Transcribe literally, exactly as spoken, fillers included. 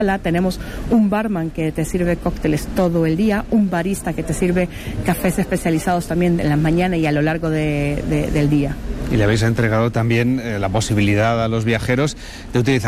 Tenemos un barman que te sirve cócteles todo el día, un barista que te sirve cafés especializados también en la mañana y a lo largo de, de, del día. Y le habéis entregado también eh, la posibilidad a los viajeros de utilizar